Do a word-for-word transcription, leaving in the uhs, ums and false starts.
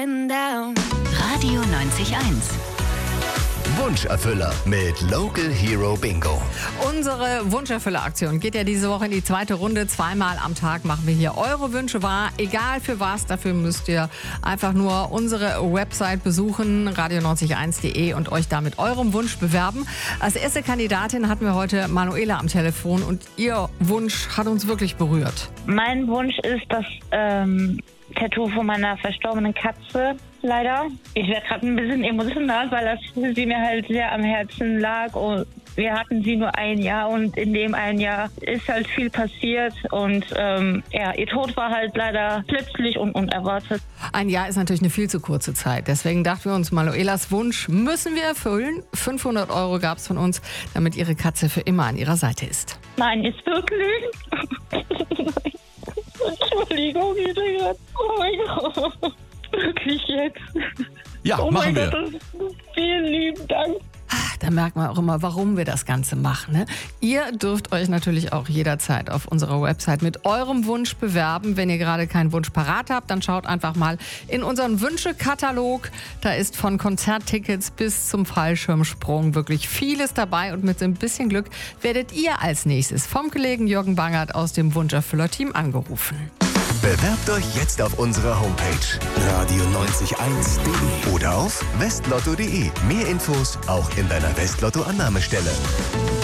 Radio neunzig eins. Wunscherfüller mit Local Hero Bingo. Unsere Wunscherfüller-Aktion geht ja diese Woche in die zweite Runde. Zweimal am Tag machen wir hier eure Wünsche wahr. Egal für was, dafür müsst ihr einfach nur unsere Website besuchen, radio neunzig eins punkt de, und euch da mit eurem Wunsch bewerben. Als erste Kandidatin hatten wir heute Manuela am Telefon und ihr Wunsch hat uns wirklich berührt. Mein Wunsch ist das ähm, Tattoo von meiner verstorbenen Katze, leider. Ich werde gerade ein bisschen emotional, weil das sie mir halt sehr am Herzen lag. Und wir hatten sie nur ein Jahr und in dem ein Jahr ist halt viel passiert. Und ähm, ja, ihr Tod war halt leider plötzlich und unerwartet. Ein Jahr ist natürlich eine viel zu kurze Zeit. Deswegen dachten wir uns, Manuelas Wunsch müssen wir erfüllen. fünfhundert Euro gab es von uns, damit ihre Katze für immer an ihrer Seite ist. Nein, ist wirklich... Entschuldigung, bitte. Oh mein Gott. Wirklich jetzt. Ja, oh machen mein wir. Gott, das, vielen lieben Dank. Da merkt man auch immer, warum wir das Ganze machen. Ne? Ihr dürft euch natürlich auch jederzeit auf unserer Website mit eurem Wunsch bewerben. Wenn ihr gerade keinen Wunsch parat habt, dann schaut einfach mal in unseren Wünschekatalog. Da ist von Konzerttickets bis zum Fallschirmsprung wirklich vieles dabei. Und mit so ein bisschen Glück werdet ihr als nächstes vom Kollegen Jürgen Bangert aus dem Wunscherfüller-Team angerufen. Bewerbt euch jetzt auf unserer Homepage radio neunzig eins punkt de oder auf westlotto punkt de. Mehr Infos auch in deiner Westlotto-Annahmestelle.